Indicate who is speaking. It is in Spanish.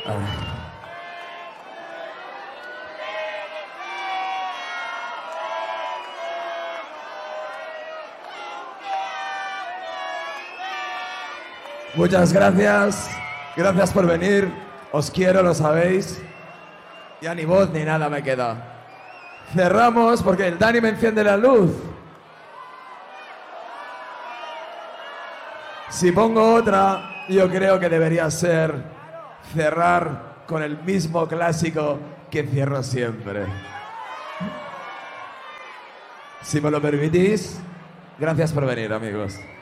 Speaker 1: Muchas gracias. Gracias por venir. Os quiero, lo sabéis. Ya ni voz ni nada me queda. Cerramos porque el Dani me enciende la luz. Si pongo otra, yo creo que debería ser cerrar con el mismo clásico que cierro siempre. Si me lo permitís, gracias por venir, amigos.